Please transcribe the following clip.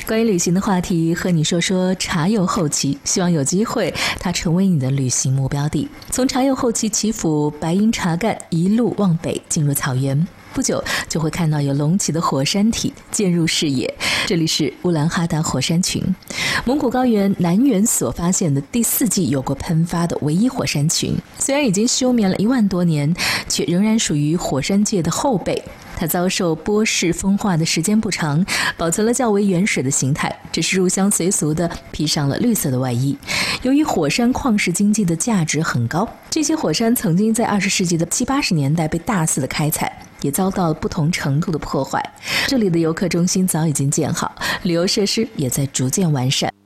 关于旅行的话题，和你说说茶友后旗，希望有机会它成为你的旅行目标地。从茶友后旗祈福白银茶干一路往北进入草原，不久就会看到有隆起的火山体渐入视野。这里是乌兰哈达火山群，蒙古高原南缘所发现的第4纪有过喷发的唯一火山群。虽然已经休眠了1万多年，却仍然属于火山界的后辈。它遭受波氏风化的时间不长，保存了较为原始的形态，只是入乡随俗地披上了绿色的外衣。由于火山矿石经济的价值很高，这些火山曾经在20世纪的70、80年代被大肆的开采，也遭到了不同程度的破坏。这里的游客中心早已经建好，旅游设施也在逐渐完善。